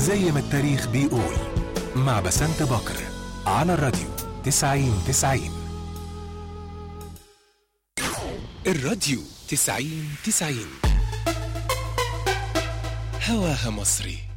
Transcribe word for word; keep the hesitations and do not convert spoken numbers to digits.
زي ما التاريخ بيقول، مع بسنت بكر على الراديو تسعين تسعين. الراديو تسعين تسعين، هواها مصري.